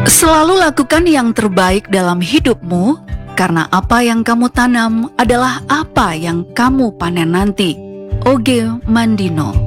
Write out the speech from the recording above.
Selalu lakukan yang terbaik dalam hidupmu, karena apa yang kamu tanam adalah apa yang kamu panen nanti. Oge Mandino.